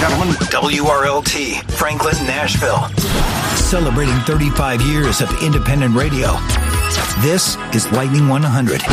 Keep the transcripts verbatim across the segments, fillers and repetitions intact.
gentlemen, W R L T, Franklin, Nashville. Celebrating thirty-five years of independent radio. This is Lightning one hundred.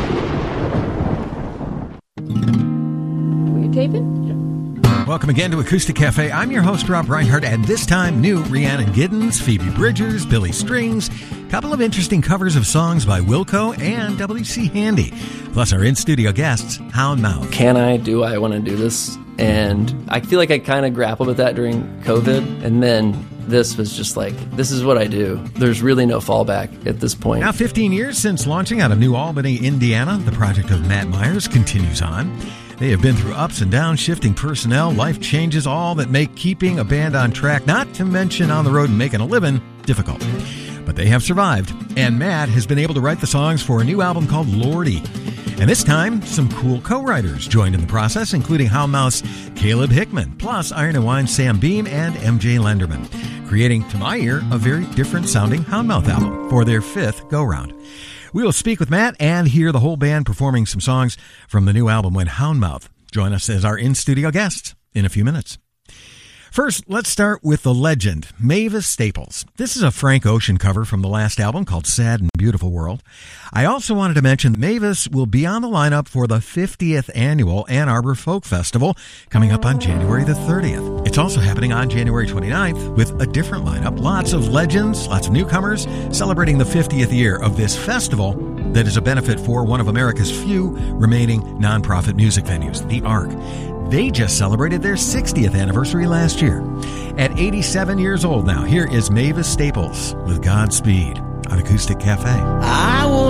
Were you taping? Welcome again to Acoustic Cafe. I'm your host, Rob Reinhardt, and this time new Rhiannon Giddens, Phoebe Bridgers, Billy Strings, a couple of interesting covers of songs by Wilco and W C Handy, plus our in-studio guests, Houndmouth. Can I, do I want to do this? And I feel like I kind of grappled with that during COVID, and then this was just like, this is what I do. There's really no fallback at this point. Now, fifteen years since launching out of New Albany, Indiana, the project of Matt Myers continues on. They have been through ups and downs, shifting personnel, life changes, all that make keeping a band on track, not to mention on the road and making a living, difficult. But they have survived, and Matt has been able to write the songs for a new album called Lordy. And this time, some cool co-writers joined in the process, including Houndmouth's Caleb Hickman, plus Iron and Wine's Sam Beam and M J Lenderman, creating, to my ear, a very different-sounding Houndmouth album for their fifth go-round. We will speak with Matt and hear the whole band performing some songs from the new album when Houndmouth join us as our in-studio guests in a few minutes. First, let's start with the legend, Mavis Staples. This is a Frank Ocean cover from the last album called Sad and Beautiful World. I also wanted to mention Mavis will be on the lineup for the fiftieth annual Ann Arbor Folk Festival coming up on January the thirtieth. It's also happening on January twenty-ninth with a different lineup. Lots of legends, lots of newcomers celebrating the fiftieth year of this festival that is a benefit for one of America's few remaining nonprofit music venues, the Ark. They just celebrated their sixtieth anniversary last year. At eighty-seven years old now, here is Mavis Staples with Godspeed on Acoustic Cafe. I will